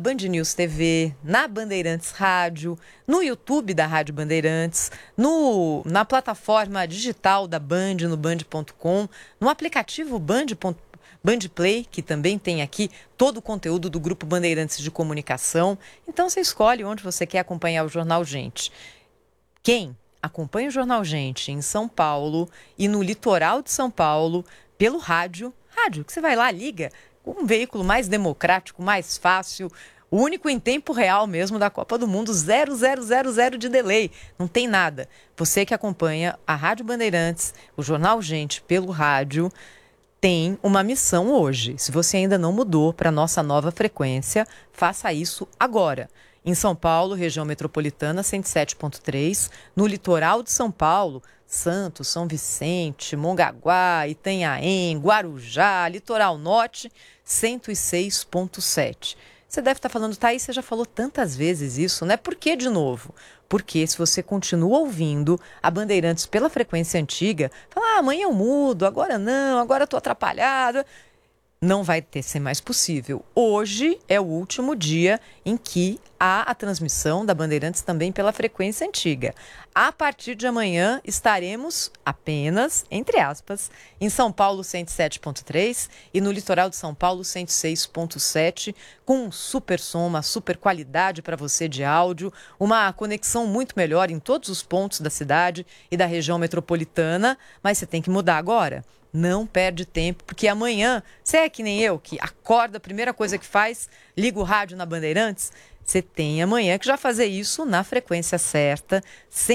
Band News TV, na Bandeirantes Rádio, no YouTube da Rádio Bandeirantes, na plataforma digital da Band, no band.com, no aplicativo Bandplay, que também tem aqui todo o conteúdo do Grupo Bandeirantes de Comunicação. Então você escolhe onde você quer acompanhar o Jornal Gente. Quem acompanha o Jornal Gente em São Paulo e no litoral de São Paulo, pelo rádio que você vai lá, liga, um veículo mais democrático, mais fácil, único em tempo real mesmo da Copa do Mundo, 0000 de delay, não tem nada. Você que acompanha a Rádio Bandeirantes, o Jornal Gente pelo rádio, tem uma missão hoje. Se você ainda não mudou para a nossa nova frequência, faça isso agora. Em São Paulo, região metropolitana, 107.3. No litoral de São Paulo, Santos, São Vicente, Mongaguá, Itanhaém, Guarujá, Litoral Norte, 106.7. Você deve estar falando, Thaís, você já falou tantas vezes isso, né? Por que de novo? Porque se você continua ouvindo a Bandeirantes pela frequência antiga, fala, amanhã eu mudo, agora não, agora estou atrapalhado. Não vai ser mais possível. Hoje é o último dia em que há a transmissão da Bandeirantes também pela frequência antiga. A partir de amanhã estaremos apenas, entre aspas, em São Paulo 107.3 e no litoral de São Paulo 106.7, com um super som, uma super qualidade para você de áudio, uma conexão muito melhor em todos os pontos da cidade e da região metropolitana, mas você tem que mudar agora. Não perde tempo, porque amanhã, você é que nem eu, que acorda, a primeira coisa que faz, liga o rádio na Bandeirantes, você tem amanhã que já fazer isso na frequência certa,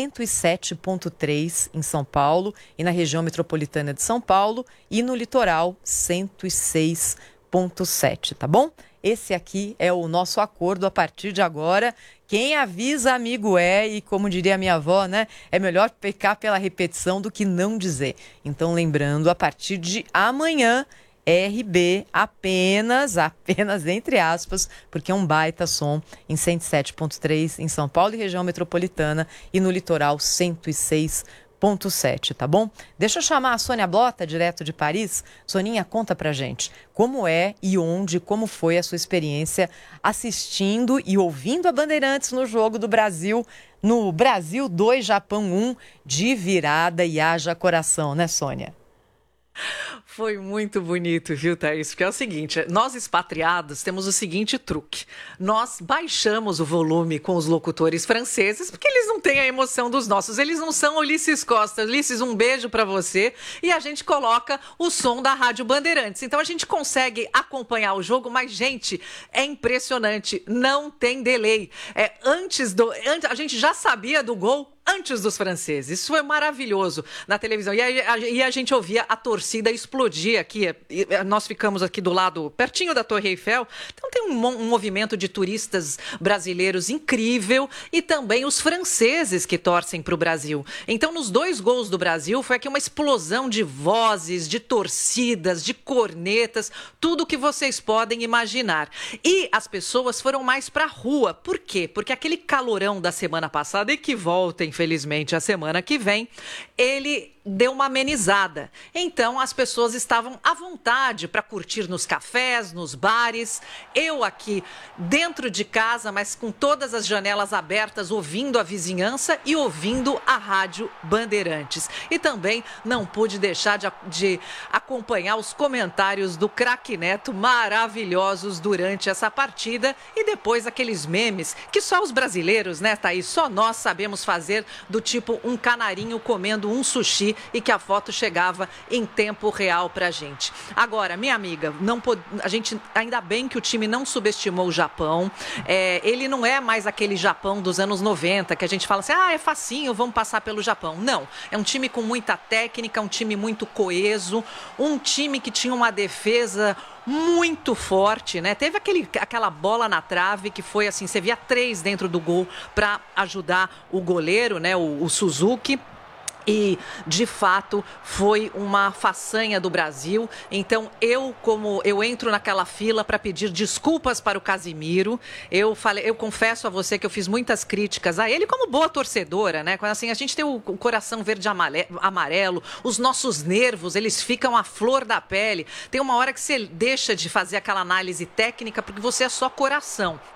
107.3 em São Paulo e na região metropolitana de São Paulo e no litoral 106.7, tá bom? Esse aqui é o nosso acordo a partir de agora. Quem avisa, amigo é, e como diria a minha avó, né? É melhor pecar pela repetição do que não dizer. Então, lembrando, a partir de amanhã, RB apenas entre aspas, porque é um baita som em 107.3 em São Paulo e região metropolitana e no litoral 106.7, tá bom? Deixa eu chamar a Sônia Blota, direto de Paris. Soninha, conta pra gente como é e onde, como foi a sua experiência assistindo e ouvindo a Bandeirantes no jogo do Brasil, no Brasil 2, Japão 1, de virada e haja coração, né, Sônia? Foi muito bonito, viu, Thaís? Porque é o seguinte, nós expatriados temos o seguinte truque. Nós baixamos o volume com os locutores franceses, porque eles não têm a emoção dos nossos. Eles não são Ulisses Costa. Ulisses, um beijo pra você. E a gente coloca o som da Rádio Bandeirantes. Então a gente consegue acompanhar o jogo, mas, gente, é impressionante. Não tem delay. A gente já sabia do gol antes dos franceses. Isso foi maravilhoso na televisão. E a gente ouvia a torcida explodir aqui. Nós ficamos aqui do lado, pertinho da Torre Eiffel. Então tem um movimento de turistas brasileiros incrível e também os franceses que torcem para o Brasil. Então, nos 2 gols do Brasil, foi aqui uma explosão de vozes, de torcidas, de cornetas, tudo que vocês podem imaginar. E as pessoas foram mais para a rua. Por quê? Porque aquele calorão da semana passada e que volta, infelizmente, a semana que vem, ele deu uma amenizada. Então, as pessoas estavam à vontade para curtir nos cafés, nos bares. Eu aqui dentro de casa, mas com todas as janelas abertas, ouvindo a vizinhança e ouvindo a Rádio Bandeirantes. E também não pude deixar de acompanhar os comentários do craque Neto, maravilhosos durante essa partida. E depois aqueles memes que só os brasileiros, né, Thaís? Só nós sabemos fazer, do tipo um canarinho comendo um sushi e que a foto chegava em tempo real pra gente. Agora, minha amiga, a gente, ainda bem que o time não subestimou o Japão. Ele não é mais aquele Japão dos anos 90, que a gente fala assim, é facinho, vamos passar pelo Japão. Não, é um time com muita técnica, um time muito coeso, um time que tinha uma defesa muito forte, né? Teve aquela bola na trave que foi assim, você via 3 dentro do gol para ajudar o goleiro, né? O Suzuki. E, de fato, foi uma façanha do Brasil. Então, eu entro naquela fila para pedir desculpas para o Casimiro. Eu confesso a você que eu fiz muitas críticas a ele como boa torcedora, né? Quando assim, a gente tem o coração verde amarelo, os nossos nervos, eles ficam à flor da pele. Tem uma hora que você deixa de fazer aquela análise técnica porque você é só coração.